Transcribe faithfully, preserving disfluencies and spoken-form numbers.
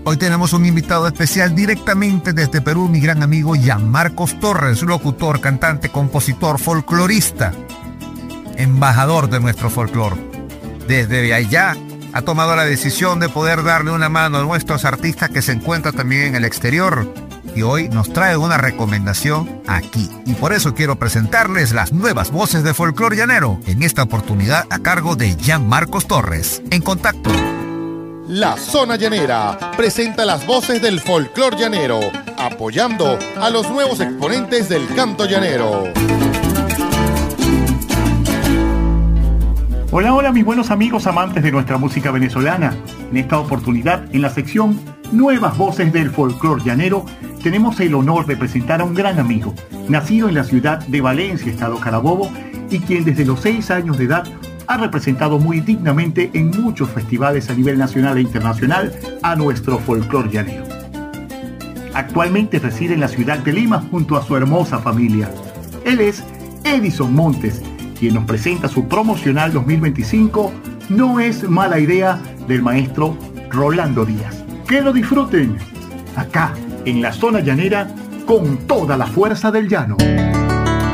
Hoy tenemos un invitado especial directamente desde Perú, mi gran amigo Gianmarcos Torres, locutor, cantante, compositor, folclorista, embajador de nuestro folclore. Desde allá ha tomado la decisión de poder darle una mano a nuestros artistas que se encuentran también en el exterior y hoy nos trae una recomendación aquí. Y por eso quiero presentarles las nuevas voces de folclore llanero, en esta oportunidad a cargo de Gianmarcos Torres. En contacto. La Zona Llanera presenta las voces del folclore llanero, apoyando a los nuevos exponentes del canto llanero. Hola, hola mis buenos amigos amantes de nuestra música venezolana. En esta oportunidad, en la sección Nuevas Voces del Folclore Llanero, tenemos el honor de presentar a un gran amigo, nacido en la ciudad de Valencia, estado Carabobo, y quien desde los seis años de edad ha representado muy dignamente en muchos festivales a nivel nacional e internacional a nuestro folclore llanero. Actualmente reside en la ciudad de Lima junto a su hermosa familia. Él es Edison Montes, quien nos presenta su promocional dos mil veinticinco, No es mala idea, del maestro Rolando Díaz. ¡Que lo disfruten! Acá, en la Zona Llanera, con toda la fuerza del llano.